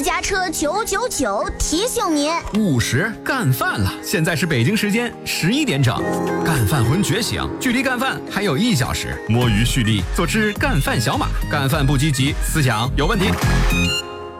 私家车999提醒您 50干饭了，现在是北京时间11点整，干饭魂觉醒，距离干饭还有1小时，摸鱼蓄力，做只干饭小马，干饭不积极，思想有问题。